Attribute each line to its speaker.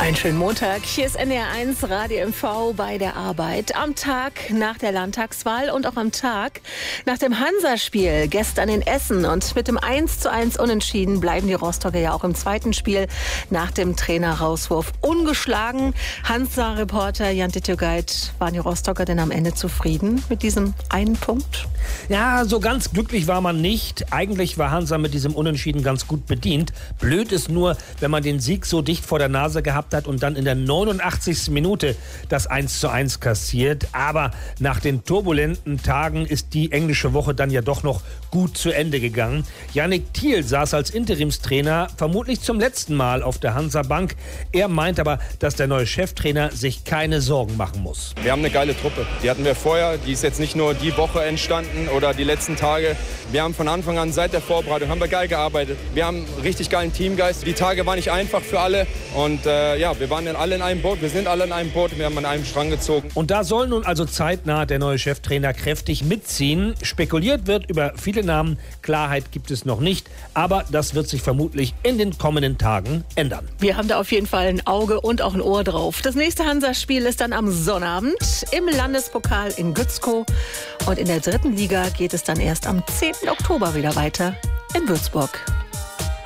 Speaker 1: Einen schönen Montag. Hier ist NDR1 Radio MV bei der Arbeit. Am Tag nach der Landtagswahl und auch am Tag nach dem Hansa-Spiel gestern in Essen. Und mit dem 1:1 Unentschieden bleiben die Rostocker ja auch im zweiten Spiel nach dem Trainer-Rauswurf ungeschlagen. Hansa-Reporter Jan Ditjogait, waren die Rostocker denn am Ende zufrieden mit diesem einen Punkt?
Speaker 2: Ja, so ganz glücklich war man nicht. Eigentlich war Hansa mit diesem Unentschieden ganz gut bedient. Blöd ist nur, wenn man den Sieg so dicht vor der Nase gehabt hat und dann in der 89. Minute das 1:1 kassiert. Aber nach den turbulenten Tagen ist die englische Woche dann ja doch noch gut zu Ende gegangen. Yannick Thiel saß als Interimstrainer vermutlich zum letzten Mal auf der Hansa-Bank. Er meint aber, dass der neue Cheftrainer sich keine Sorgen machen muss.
Speaker 3: Wir haben eine geile Truppe. Die hatten wir vorher. Die ist jetzt nicht nur die Woche entstanden oder die letzten Tage. Wir haben von Anfang an, seit der Vorbereitung, haben wir geil gearbeitet. Wir haben richtig geilen Teamgeist. Die Tage waren nicht einfach für alle. Und wir waren dann alle in einem Boot. Wir sind alle in einem Boot. Wir haben an einem Strang gezogen.
Speaker 2: Und da soll nun also zeitnah der neue Cheftrainer kräftig mitziehen. Spekuliert wird über viele Namen. Klarheit gibt es noch nicht. Aber das wird sich vermutlich in den kommenden Tagen ändern.
Speaker 1: Wir haben da auf jeden Fall ein Auge und auch ein Ohr drauf. Das nächste Hansa-Spiel ist dann am Sonnabend im Landespokal in Gützkow. Und in der 3. Liga geht es dann erst am 10. Oktober wieder weiter in Würzburg.